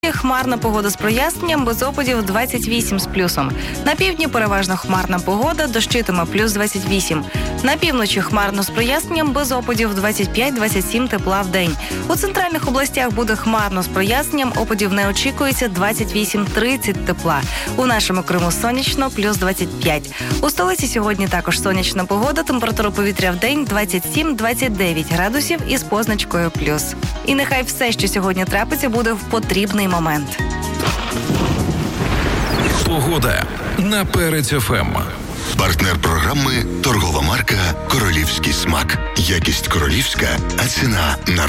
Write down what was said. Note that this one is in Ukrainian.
Хмарна погода з проясненням, без опадів 28 з плюсом. На півдні переважно хмарна погода, дощитиме плюс 28. На півночі хмарно з проясненням, без опадів 25-27 тепла в день. У центральних областях буде хмарно з проясненням, опадів не очікується 28-30 тепла. У нашому Криму сонячно, плюс 25. У столиці сьогодні також сонячна погода, температура повітря в день 27-29 градусів із позначкою плюс. І нехай все, що сьогодні трапиться, буде в потрібний момент. Погода на Перець ФМ. Партнер програми – торгова марка «Королівський смак». Якість королівська, а ціна нормальна.